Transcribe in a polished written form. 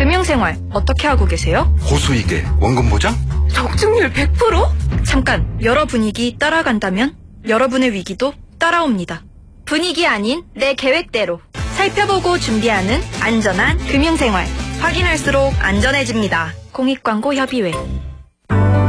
금융생활 어떻게 하고 계세요? 고수익에 원금 보장? 적중률 100%? 잠깐, 여러 분위기 따라간다면 여러분의 위기도 따라옵니다. 분위기 아닌 내 계획대로 살펴보고 준비하는 안전한 금융생활. 확인할수록 안전해집니다. 공익광고 협의회.